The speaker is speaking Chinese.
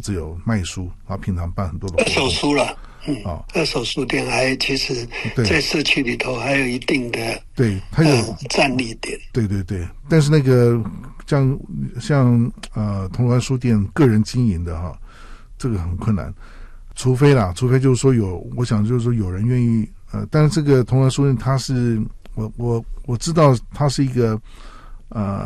只有卖书，然后平常办很多的活动。 二手书了。二手书店其实在社区里头还有一定的它有战力点。 对，但是那个像铜锣湾书店个人经营的这个很困难，除非就是说我想就是说有人愿意但是这个铜锣湾书店它是我知道它是一个